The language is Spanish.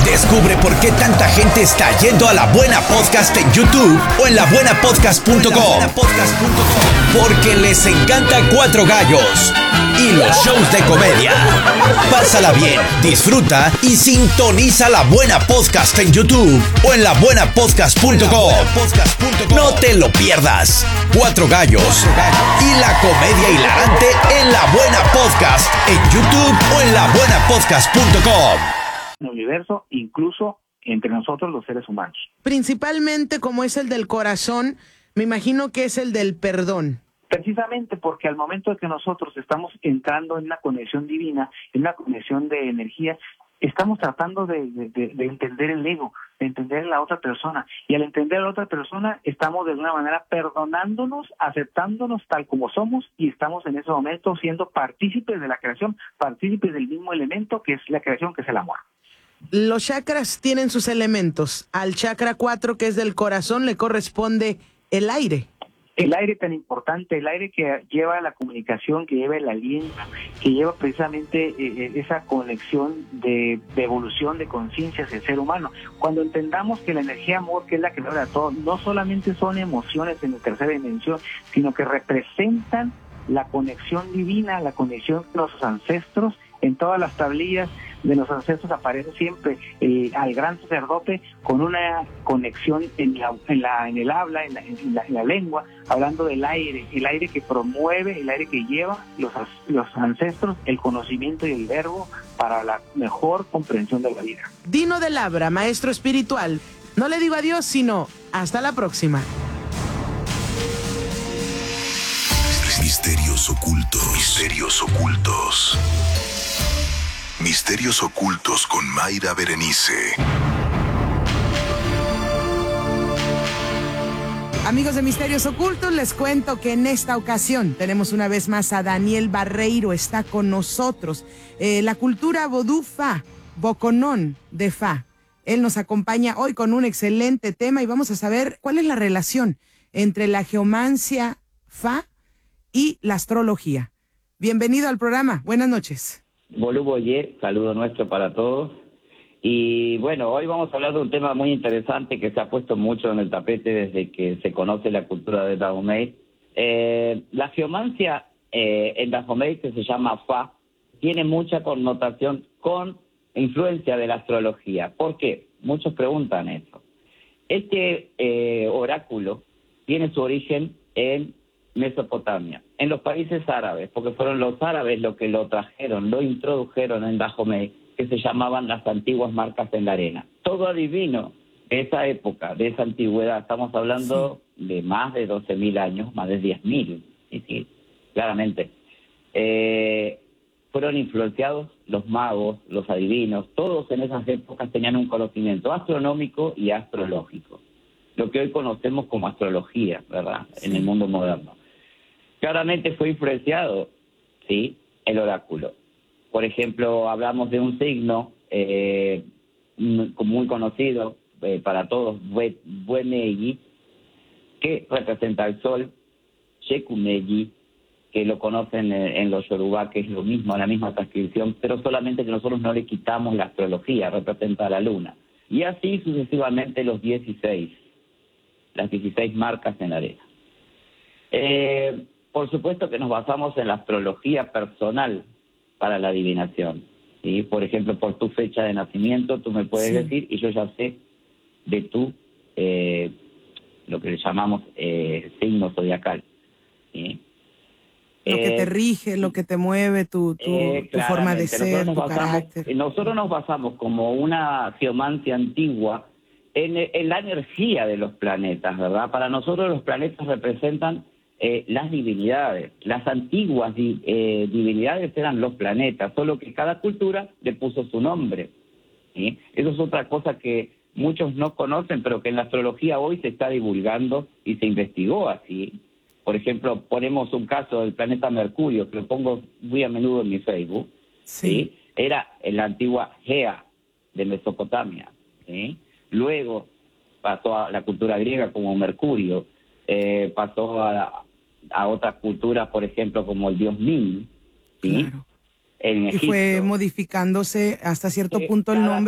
Descubre por qué tanta gente está yendo a La Buena Podcast en YouTube o en labuenapodcast.com. Porque les encanta Cuatro Gallos y los shows de comedia. Pásala bien, disfruta y sintoniza La Buena Podcast en YouTube o en labuenapodcast.com. No te lo pierdas. Cuatro Gallos y la comedia hilarante en La Buena Podcast en YouTube o en labuenapodcast.com. En el universo, incluso entre nosotros los seres humanos. Principalmente como es el del corazón, me imagino que es el del perdón. Precisamente porque al momento de que nosotros estamos entrando en una conexión divina, en una conexión de energía, estamos tratando de entender el ego, de entender a la otra persona. Y al entender a la otra persona, estamos de alguna manera perdonándonos, aceptándonos tal como somos, y estamos en ese momento siendo partícipes de la creación, partícipes del mismo elemento que es la creación, que es el amor. Los chakras tienen sus elementos. Al chakra 4, que es del corazón, le corresponde el aire. El aire tan importante, el aire que lleva la comunicación, que lleva el aliento, que lleva precisamente esa conexión de evolución de conciencia hacia el ser humano. Cuando entendamos que la energía amor, que es la que logra todo, no solamente son emociones en la tercera dimensión, sino que representan la conexión divina, la conexión con nuestros ancestros. En todas las tablillas de los ancestros aparece siempre al gran sacerdote con una conexión en el habla, en la lengua, hablando del aire, el aire que promueve, el aire que lleva los ancestros, el conocimiento y el verbo para la mejor comprensión de la vida. Dino de Labra, maestro espiritual, no le digo adiós, sino hasta la próxima. Misterios ocultos. Misterios ocultos. Misterios ocultos con Mayra Berenice. Amigos de Misterios Ocultos, les cuento que en esta ocasión tenemos una vez más a Daniel Barreiro, está con nosotros. La cultura vodú Fa, Boconón de Fa. Él nos acompaña hoy con un excelente tema y vamos a saber cuál es la relación entre la geomancia Fa y la astrología. Bienvenido al programa, buenas noches. Bolú Boyer, saludo nuestro para todos. Y bueno, hoy vamos a hablar de un tema muy interesante que se ha puesto mucho en el tapete desde que se conoce la cultura de Dahomey. La geomancia en Dahomey, que se llama Fa, tiene mucha connotación con influencia de la astrología. ¿Por qué? Muchos preguntan eso. Este oráculo tiene su origen en Mesopotamia, en los países árabes, porque fueron los árabes los que lo trajeron, lo introdujeron en Dahomey, que se llamaban las antiguas marcas en la arena. Todo adivino de esa época, de esa antigüedad, estamos hablando de más de 12.000 años, más de 10.000, sí, claramente. Fueron influenciados los magos, los adivinos, todos en esas épocas tenían un conocimiento astronómico y astrológico, lo que hoy conocemos como astrología, ¿verdad?, en el mundo moderno. Claramente fue influenciado, ¿sí?, el oráculo. Por ejemplo, hablamos de un signo muy conocido para todos, Buenegi, que representa el sol, Shekumegi, que lo conocen en los Yorubá, que es lo mismo, la misma transcripción, pero solamente que nosotros no le quitamos la astrología, representa a la luna. Y así sucesivamente las 16 marcas en la arena. Por supuesto que nos basamos en la astrología personal para la adivinación, ¿sí? Por ejemplo, por tu fecha de nacimiento, tú me puedes decir, y yo ya sé de tu, lo que le llamamos signo zodiacal, ¿sí? Lo que te rige, lo que te mueve, tu forma de ser, tu carácter. Nosotros nos basamos como una geomancia antigua en la energía de los planetas, ¿verdad? Para nosotros los planetas representan las divinidades. Las antiguas divinidades eran los planetas, solo que cada cultura le puso su nombre, ¿sí? Eso es otra cosa que muchos no conocen, pero que en la astrología hoy se está divulgando y se investigó así. Por ejemplo, ponemos un caso del planeta Mercurio, que lo pongo muy a menudo en mi Facebook, ¿sí? Era en la antigua Gea de Mesopotamia, ¿sí? Luego pasó a la cultura griega como Mercurio, pasó a otras culturas, por ejemplo, como el dios Min, ¿sí? Claro. En Egipto. Y fue modificándose hasta cierto punto el nombre.